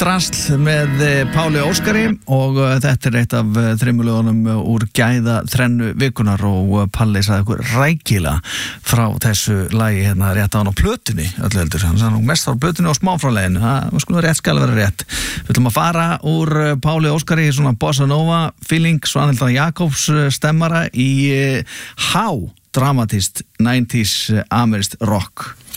drasl með Páli Óskari og þetta eitt af þremulögunum úr gæða þrennu vikunar og Palli sagði ykkur rækilega frá þessu lagi hérna rétt á hann á plötunni öllu heldur, hann sagði nú mest á plötunni og smá frá leginu, það skulle rétt skal vera rétt. Við ætlum að fara úr Páli Óskari í svona bossa nova feeling, Svanhildar Jakobs stemmara í dramatískt 90s amerískt rock.